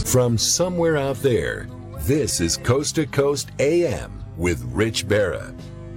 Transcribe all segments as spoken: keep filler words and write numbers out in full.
From somewhere out there, this is Coast to Coast A M with Rich Berra.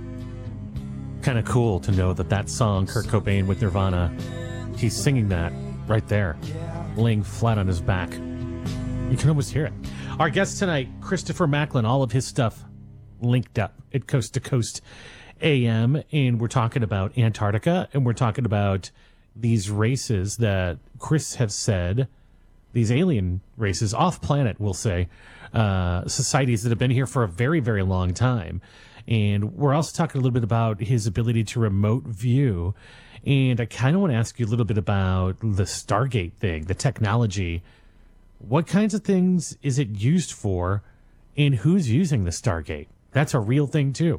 Kind of cool to know that that song, Kurt Cobain with Nirvana, he's singing that right there, laying flat on his back. You can almost hear it. Our guest tonight, Christopher Macklin, all of his stuff linked up at Coast to Coast A M, and we're talking about Antarctica, and we're talking about these races that Chris has said, these alien races, off-planet, we'll say, uh, societies that have been here for a very, very long time. And we're also talking a little bit about his ability to remote view. And I kind of want to ask you a little bit about the Stargate thing, the technology. What kinds of things is it used for, and who's using the Stargate? That's a real thing, too.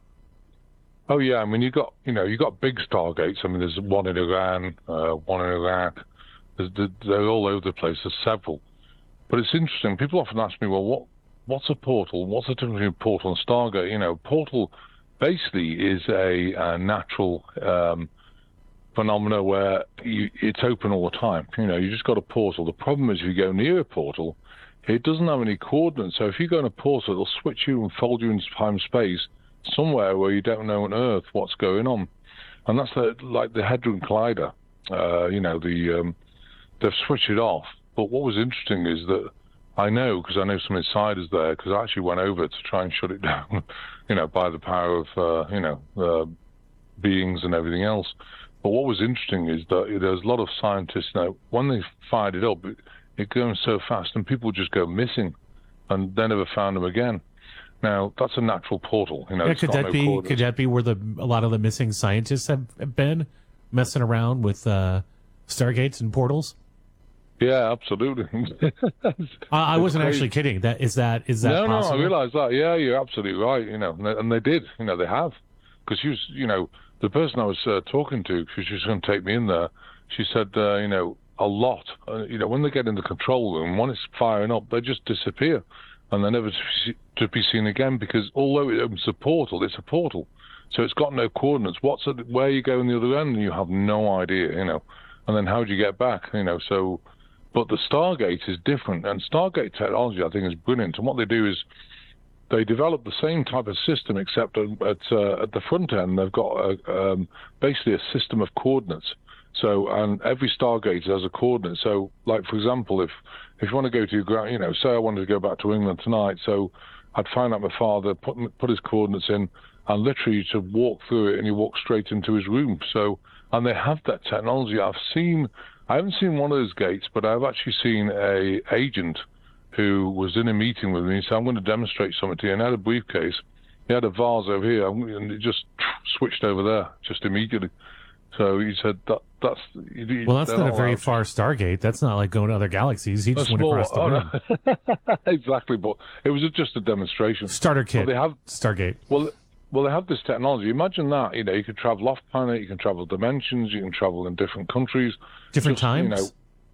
Oh, yeah. I mean, you got, you know, you got big Stargates. I mean, there's one in Iran, uh, one in Iraq. There's, they're all over the place. There's several. But it's interesting. People often ask me, well, what, what's a portal? What's the difference between a portal and Stargate? You know, portal basically is a, a natural um, phenomena where you, it's open all the time. You know, you just got a portal. The problem is if you go near a portal, it doesn't have any coordinates. So if you go in a portal, it'll switch you and fold you into time space somewhere where you don't know on Earth what's going on. And that's the, like the Hadron Collider. Uh, you know, the um, they've switched it off. But what was interesting is that I know, because I know some insiders there, because I actually went over to try and shut it down, you know, by the power of, uh, you know, uh, beings and everything else. But what was interesting is that there's a lot of scientists, you know, when they fired it up, it, it goes so fast and people just go missing and they never found them again. Now, that's a natural portal. You know, yeah, it's could got that no be coordinates. could that be where the a lot of the missing scientists have, have been messing around with uh, Stargates and portals? Yeah, absolutely. I, I wasn't crazy. actually kidding. That is that is that no, possible? no, I realise that. Yeah, you're absolutely right. You know, and they, and they did. You know, they have, because she was, you know, the person I was uh, talking to, because she was going to take me in there. She said, uh, you know, a lot. Uh, you know, when they get in the control room, when it's firing up, they just disappear, and they're never to be, to be seen again. Because although it opens a portal, it's a portal, so it's got no coordinates. What's it, where you go in the other end, and you have no idea. You know, and then how do you get back? You know, so. But the Stargate is different, and Stargate technology, I think, is brilliant. And what they do is they develop the same type of system, except at, uh, at the front end, they've got a, um, basically a system of coordinates. So, and every Stargate has a coordinate. So, like, for example, if, if you want to go to, ground, you know, say I wanted to go back to England tonight, so I'd find out my father, put, put his coordinates in, and literally you should walk through it, and you walk straight into his room. So, and they have that technology. I've seen... I haven't seen one of those gates, but I've actually seen a agent who was in a meeting with me. He said, I'm going to demonstrate something to you. And I had a briefcase. He had a vase over here, and it just switched over there, just immediately. So he said, that that's... You, well, that's not a very far Stargate. That's not like going to other galaxies. He just went across the room. Oh, no. Exactly, but it was just a demonstration. Starter kit, well, they have, Stargate. Well, well, they have this technology. Imagine that. You know, you could travel off planet, you can travel dimensions, you can travel in different countries. Different just, times? You know,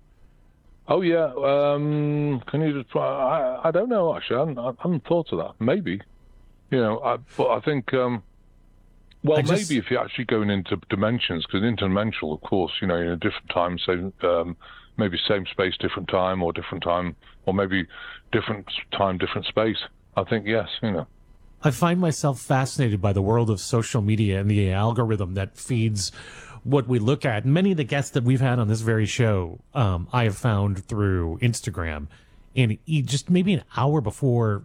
oh, yeah. Um, can you just... I, I don't know, actually. I haven't, I haven't thought of that. Maybe. You know, I, but I think... Um, well, just, maybe if you're actually going into dimensions, because interdimensional, of course, you know, in a different time, say, um, maybe same space, different time, or different time, or maybe different time, different space. I think, yes, you know. I find myself fascinated by the world of social media and the algorithm that feeds what we look at. Many of the guests that we've had on this very show, um, I have found through Instagram. And just maybe an hour before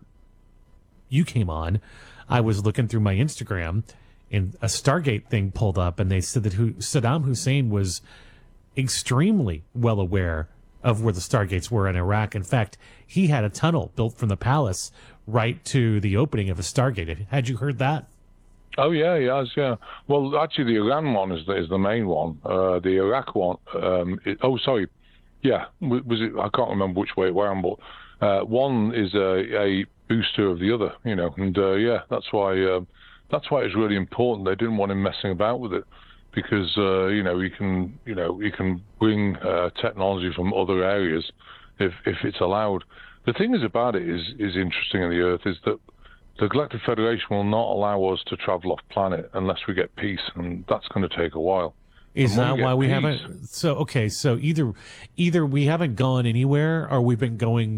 you came on, I was looking through my Instagram, and a Stargate thing pulled up, and they said that who, Saddam Hussein was extremely well aware of where the Stargates were in Iraq. In fact, he had a tunnel built from the palace right to the opening of a Stargate. Had you heard that? Oh, yeah, he has, yeah. Well, actually, the Iran one is the, is the main one. Uh, the Iraq one, um, it, oh, sorry, yeah, was it? I can't remember which way it went, but uh, one is a, a booster of the other, you know, and uh, yeah, that's why uh, that's why it's really important. They didn't want him messing about with it, because uh, you know, you can, you know, you can bring uh, technology from other areas if if it's allowed. The thing is about it is is interesting in the Earth is that the Galactic Federation will not allow us to travel off planet unless we get peace, and that's going to take a while. Is that why we peace, haven't? So okay, so either either we haven't gone anywhere, or we've been going